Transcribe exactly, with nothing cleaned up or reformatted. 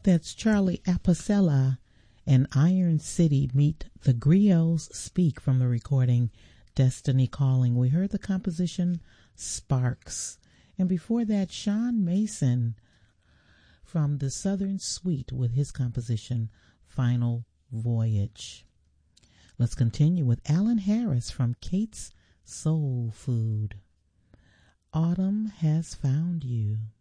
That's Charlie Apicella and Iron City meet the Griots Speak from the recording Destiny Calling. We heard the composition Sparks. And before that, Sean Mason from the Southern Suite with his composition Final Voyage. Let's continue with Alan Harris from Kate's Soul Food. Autumn Has Found You.